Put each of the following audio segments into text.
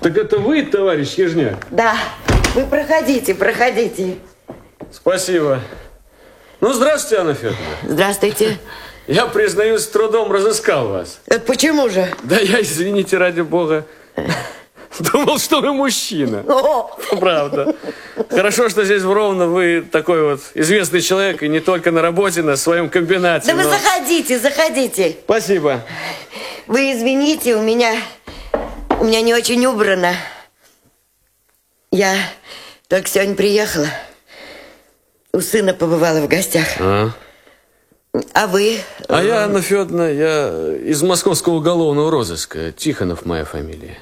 Так это вы, товарищ Ежняк? Да, вы проходите, проходите. Спасибо. Ну, здравствуйте, Анна Федоровна. Здравствуйте. Я, признаюсь, с трудом разыскал вас. Это почему же? Да я, извините, ради бога, думал, что вы мужчина. О! Правда. Хорошо, что здесь в Ровно вы такой вот известный человек, и не только на работе, на своем комбинате. Да вы заходите, заходите. Спасибо. Вы извините, у меня не очень убрано. Я только сегодня приехала. У сына побывала в гостях. А вы? А я, Анна Федоровна, я из московского уголовного розыска. Тихонов моя фамилия.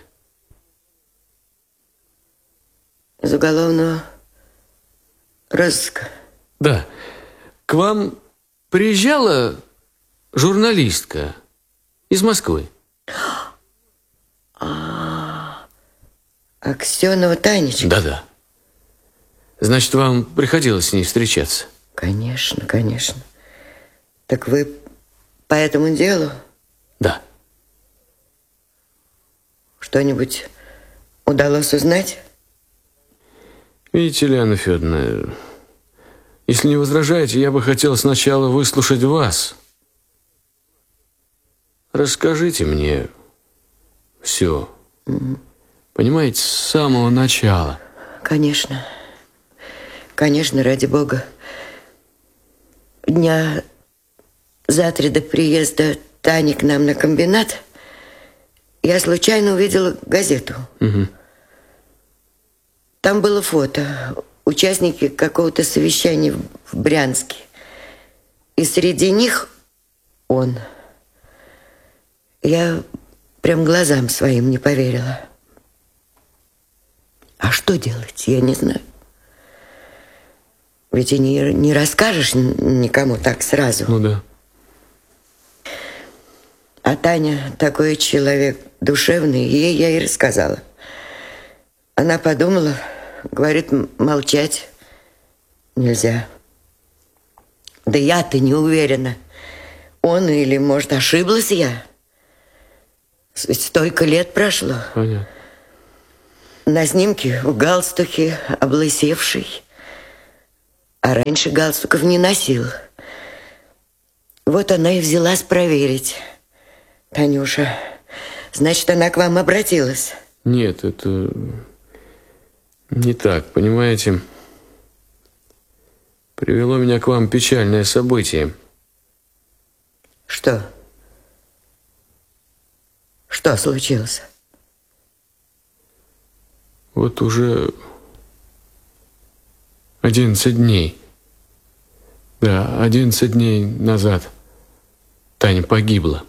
Из уголовного розыска? Да. К вам приезжала журналистка из Москвы. Аксенова Танечка? Да-да. Значит, вам приходилось с ней встречаться? Конечно, конечно. Так вы по этому делу? Да. Что-нибудь удалось узнать? Видите ли, Анна Федоровна, если не возражаете, я бы хотел сначала выслушать вас. Расскажите мне все. Понимаете, с самого начала. Конечно. Конечно, ради бога. Дня за 3 до приезда Тани к нам на комбинат я случайно увидела газету. Там было фото. Участники какого-то совещания в Брянске. И среди них он. Я прям глазам своим не поверила. А что делать, я не знаю. Ведь и не расскажешь никому так сразу. Ну да. А Таня такой человек душевный, ей я и рассказала. Она подумала, говорит, молчать нельзя. Да я-то не уверена. Он или, может, ошиблась я. Столько лет прошло. Понятно. На снимке в галстуке облысевший. А раньше галстуков не носил. Вот она и взялась проверить. Танюша, значит, она к вам обратилась? Нет, это не так, понимаете? Привело меня к вам печальное событие. Что? Что случилось? Вот уже 11 дней. Да, 11 дней назад Таня погибла.